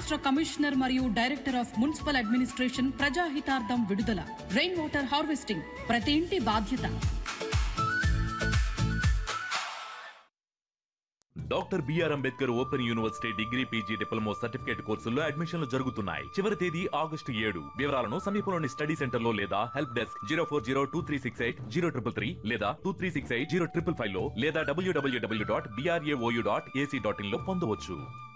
రాష్ట్ర కమిషనర్ మరియు director of municipal administration ప్రజాహితార్థం విడుదల. రెయిన్ వాటర్ హార్వెస్టింగ్ ప్రతి ఇంటి బాధ్యత. Doctor BR Ambedkar open university degree PG diploma certificate కోర్సుల్లో అడ్మిషన్లు జరుగుతున్నాయి. చివరి తేదీ August 7. వివరాలను సమీపంలోని స్టడీ సెంటర్ లో లేదా హెల్ప్ డెస్క్ 04023680333 లేదా 23680555 లో లేదా www.brao.ac.in లో పొందవచ్చు.